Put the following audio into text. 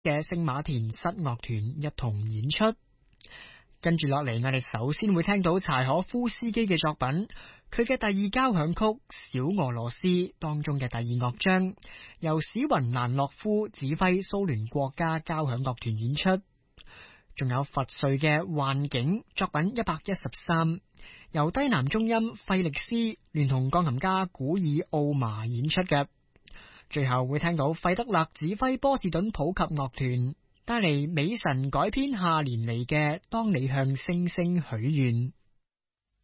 嘅聖馬田室樂團一同演出。跟住落嚟，我哋首先會聽到柴可夫斯基嘅作品，佢嘅第二交響曲小俄羅斯當中嘅第二樂章，由史雲蘭諾夫指揮蘇聯國家交響樂團演出。仲有佛瑞嘅幻境作品113，由低南中音費力斯聯同鋼琴家古爾奧麻演出嘅。最後會聽到費德勒指揮波士頓普及樂團帶嚟美神改編夏連尼嘅當你向星星許願。